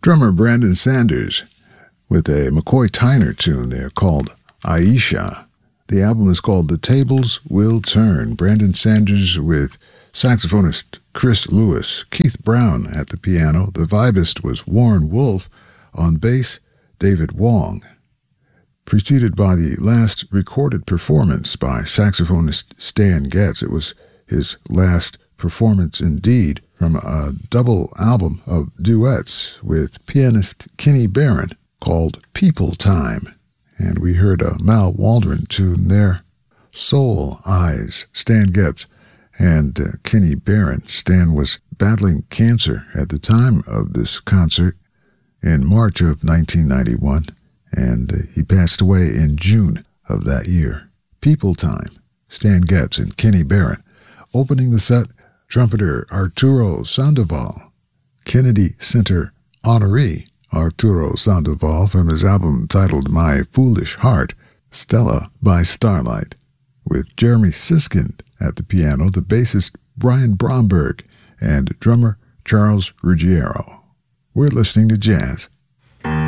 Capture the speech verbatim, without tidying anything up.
Drummer Brandon Sanders with a McCoy Tyner tune there called Aisha. The album is called The Tables Will Turn. Brandon Sanders with saxophonist Chris Lewis, Keith Brown at the piano. The vibist was Warren Wolf. On bass, David Wong. Preceded by the last recorded performance by saxophonist Stan Getz. It was his last performance indeed, from a double album of duets with pianist Kenny Barron called People Time. And we heard a Mal Waldron tune there, Soul Eyes, Stan Getz and uh, Kenny Barron. Stan was battling cancer at the time of this concert in March of nineteen ninety-one, and uh, he passed away in June of that year. People Time, Stan Getz and Kenny Barron. Opening the set, trumpeter Arturo Sandoval, Kennedy Center honoree Arturo Sandoval, from his album titled My Foolish Heart, Stella by Starlight, with Jeremy Siskind at the piano, the bassist Brian Bromberg, and drummer Charles Ruggiero. We're listening to jazz